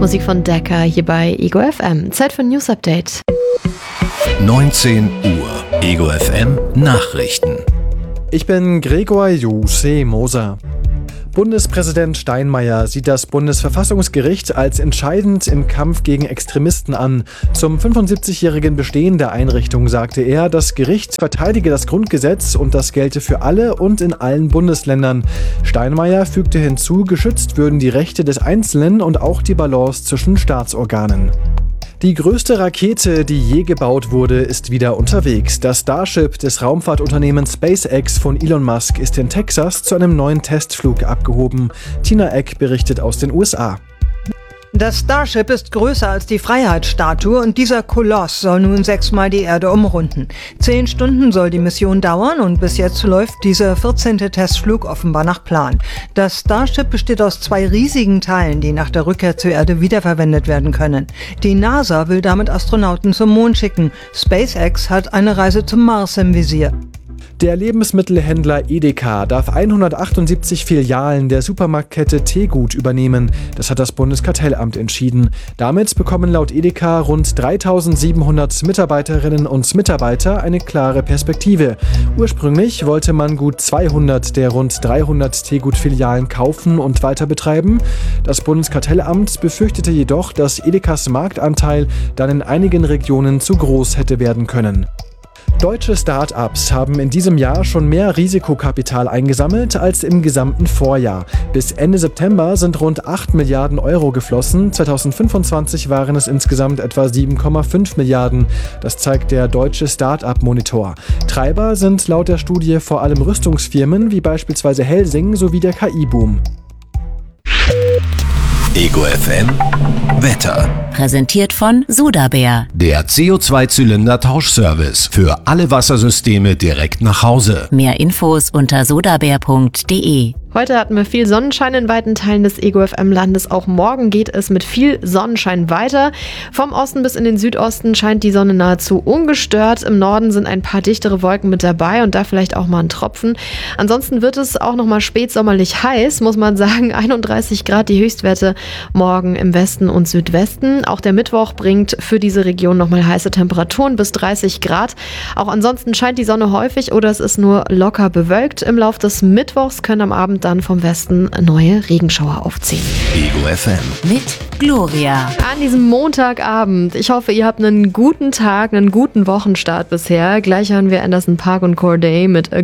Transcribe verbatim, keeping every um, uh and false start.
Musik von Decca hier bei Ego F M. Zeit für ein News Update. neunzehn Uhr. Ego F M Nachrichten. Ich bin Gregor Jose Moser. Bundespräsident Steinmeier sieht das Bundesverfassungsgericht als entscheidend im Kampf gegen Extremisten an. Zum fünfundsiebzigjährigen Bestehen der Einrichtung sagte er, das Gericht verteidige das Grundgesetz und das gelte für alle und in allen Bundesländern. Steinmeier fügte hinzu, geschützt würden die Rechte des Einzelnen und auch die Balance zwischen Staatsorganen. Die größte Rakete, die je gebaut wurde, ist wieder unterwegs. Das Starship des Raumfahrtunternehmens SpaceX von Elon Musk ist in Texas zu einem neuen Testflug abgehoben. Tina Eck berichtet aus den U S A. Das Starship ist größer als die Freiheitsstatue und dieser Koloss soll nun sechsmal die Erde umrunden. Zehn Stunden soll die Mission dauern und bis jetzt läuft dieser vierzehnte Testflug offenbar nach Plan. Das Starship besteht aus zwei riesigen Teilen, die nach der Rückkehr zur Erde wiederverwendet werden können. Die NASA will damit Astronauten zum Mond schicken. SpaceX hat eine Reise zum Mars im Visier. Der Lebensmittelhändler Edeka darf hundertachtundsiebzig Filialen der Supermarktkette Tegut übernehmen. Das hat das Bundeskartellamt entschieden. Damit bekommen laut Edeka rund dreitausendsiebenhundert Mitarbeiterinnen und Mitarbeiter eine klare Perspektive. Ursprünglich wollte man gut zweihundert der rund dreihundert Tegut-Filialen kaufen und weiter betreiben. Das Bundeskartellamt befürchtete jedoch, dass Edekas Marktanteil dann in einigen Regionen zu groß hätte werden können. Deutsche Start-ups haben in diesem Jahr schon mehr Risikokapital eingesammelt als im gesamten Vorjahr. Bis Ende September sind rund acht Milliarden Euro geflossen. zweitausendfünfundzwanzig waren es insgesamt etwa sieben Komma fünf Milliarden. Das zeigt der Deutsche Start-up-Monitor. Treiber sind laut der Studie vor allem Rüstungsfirmen wie beispielsweise Helsing sowie der K I-Boom. Ego F M Wetter. Präsentiert von Sodabär. Der C O zwei Zylinder Tauschservice für alle Wassersysteme direkt nach Hause. Mehr Infos unter sodabär punkt de. Heute hatten wir viel Sonnenschein in weiten Teilen des Ego F M-Landes. Auch morgen geht es mit viel Sonnenschein weiter. Vom Osten bis in den Südosten scheint die Sonne nahezu ungestört. Im Norden sind ein paar dichtere Wolken mit dabei und da vielleicht auch mal ein Tropfen. Ansonsten wird es auch noch mal spätsommerlich heiß, muss man sagen. einunddreißig Grad die Höchstwerte morgen im Westen und Südwesten. Auch der Mittwoch bringt für diese Region noch mal heiße Temperaturen bis dreißig Grad. Auch ansonsten scheint die Sonne häufig oder es ist nur locker bewölkt. Im Lauf des Mittwochs können am Abend dann vom Westen neue Regenschauer aufziehen. Ego F M mit Gloria. An diesem Montagabend. Ich hoffe, ihr habt einen guten Tag, einen guten Wochenstart bisher. Gleich hören wir Anderson .Paak und Corday mit A